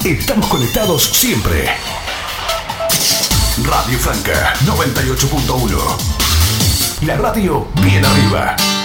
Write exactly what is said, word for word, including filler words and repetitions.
Estamos conectados siempre. Radio Franca noventa y ocho punto uno. La radio bien arriba.